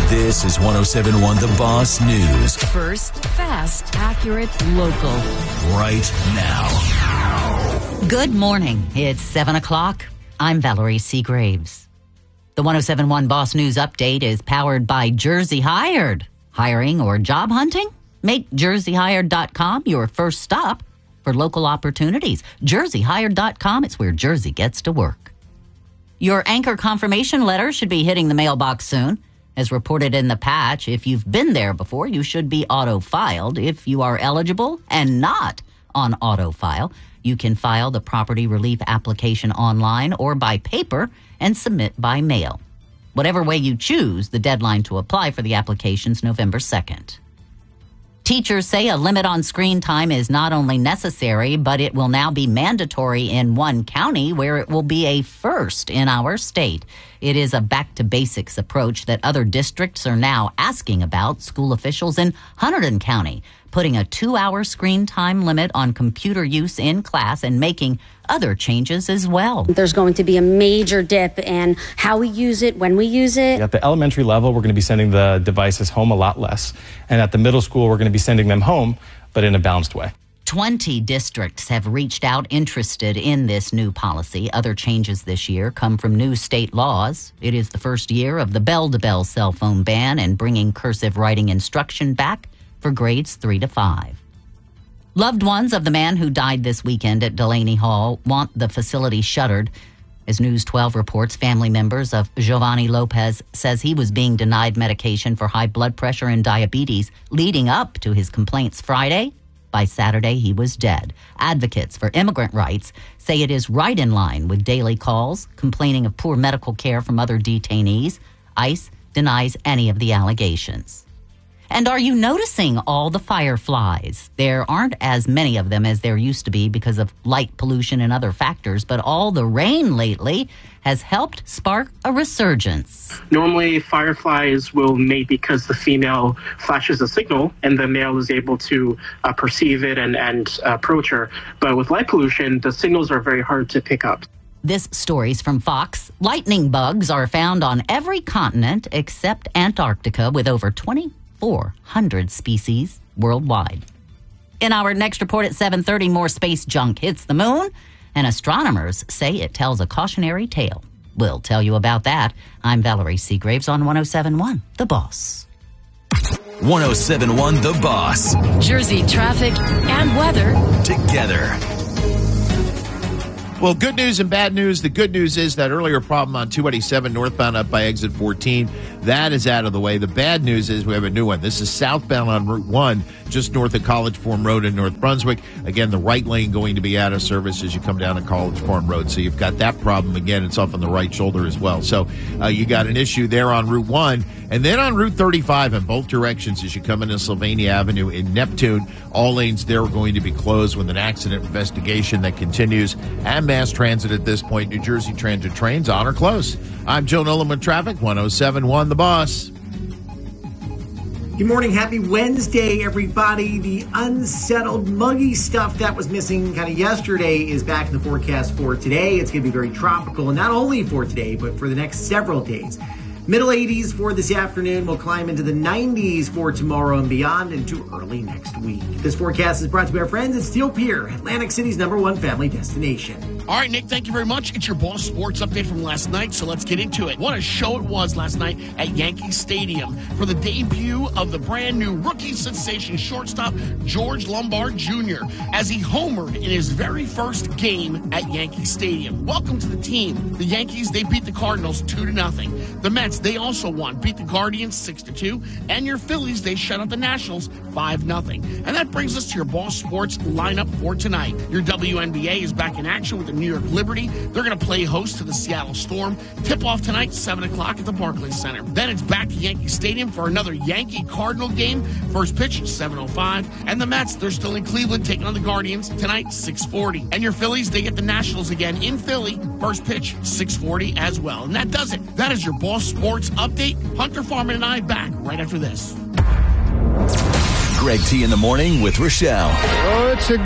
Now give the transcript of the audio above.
This is 107.1 The Boss News. First, fast, accurate, local. Right now. Good morning. It's 7 o'clock. I'm Valerie C. Graves. The 107.1 Boss News update is powered by Jersey Hired. Hiring or job hunting? Make jerseyhired.com your first stop for local opportunities. jerseyhired.com, it's where Jersey gets to work. Your anchor confirmation letter should be hitting the mailbox soon. As reported in the patch, if you've been there before, you should be auto-filed. If you are eligible and not on auto-file, you can file the property relief application online or by paper and submit by mail. Whatever way you choose, the deadline to apply for the application is November 2nd. Teachers say a limit on screen time is not only necessary, but it will now be mandatory in one county where it will be a first in our state. It is a back-to-basics approach that other districts are now asking about. School officials in Hunterdon County putting a 2-hour screen time limit on computer use in class and making other changes as well. There's going to be a major dip in how we use it, when we use it. At the elementary level, we're going to be sending the devices home a lot less. And at the middle school, we're going to be sending them home, but in a balanced way. 20 districts have reached out interested in this new policy. Other changes this year come from new state laws. It is the first year of the bell-to-bell cell phone ban and bringing cursive writing instruction back for grades 3 to 5. Loved ones of the man who died this weekend at Delaney Hall want the facility shuttered. As News 12 reports, family members of Giovanni Lopez says he was being denied medication for high blood pressure and diabetes leading up to his complaints Friday. By Saturday, he was dead. Advocates for immigrant rights say it is right in line with daily calls complaining of poor medical care from other detainees. ICE denies any of the allegations. And are you noticing all the fireflies? There aren't as many of them as there used to be because of light pollution and other factors, but all the rain lately has helped spark a resurgence. Normally, fireflies will mate because the female flashes a signal and the male is able to perceive it and approach her. But with light pollution, the signals are very hard to pick up. This story's from Fox. Lightning bugs are found on every continent except Antarctica, with over 2,400 species worldwide. In our next report at 7:30, more space junk hits the moon, and astronomers say it tells a cautionary tale. We'll tell you about that. I'm Valerie C. Graves on 107.1 The Boss. 107.1 The Boss. Jersey traffic and weather Together. Well, good news and bad news. The good news is that earlier problem on 287 northbound up by exit 14, that is out of the way. The bad news is we have a new one. This is southbound on Route 1, just north of College Farm Road in North Brunswick. Again, the right lane going to be out of service as you come down to College Farm Road. So you've got that problem. Again, it's off on the right shoulder as well. So you got an issue there on Route 1. And then on Route 35 in both directions as you come into Sylvania Avenue in Neptune, all lanes there are going to be closed with an accident investigation that continues. And mass transit at this point, New Jersey Transit trains on or close. I'm Joe Nolan with traffic, 107.1 The Boss. Good morning. Happy Wednesday, everybody. The unsettled, muggy stuff that was missing kind of yesterday is back in the forecast for today. It's going to be very tropical, and not only for today, but for the next several days. Middle 80s for this afternoon. We'll climb into the 90s for tomorrow and beyond into early next week. This forecast is brought to you by our friends at Steel Pier, Atlantic City's #1 family destination. All right, Nick, thank you very much. It's your Boss Sports update from last night, so let's get into it. What a show it was last night at Yankee Stadium for the debut of the brand new rookie sensation shortstop George Lombard Jr. as he homered in his very first game at Yankee Stadium. Welcome to the team. The Yankees, they beat the Cardinals 2-0. The Mets, they also won, beat the Guardians 6-2, and your Phillies, they shut out the Nationals 5-0. And that brings us to your Boss Sports lineup for tonight. Your WNBA is back in action with the New York Liberty. They're going to play host to the Seattle Storm. Tip-off tonight, 7 o'clock at the Barclays Center. Then it's back to Yankee Stadium for another Yankee-Cardinal game. First pitch, 7:05. And the Mets, they're still in Cleveland taking on the Guardians tonight, 6:40. And your Phillies, they get the Nationals again in Philly. First pitch, 6:40 as well. And that does it. That is your Boss Sports update. Hunter Farman and I back right after this. Greg T in the morning with Rochelle. Oh, it's a